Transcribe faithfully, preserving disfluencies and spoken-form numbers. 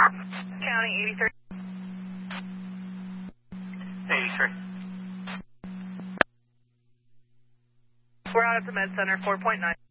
County eighty-three. eighty-three. We're out at the Med Center, four point nine.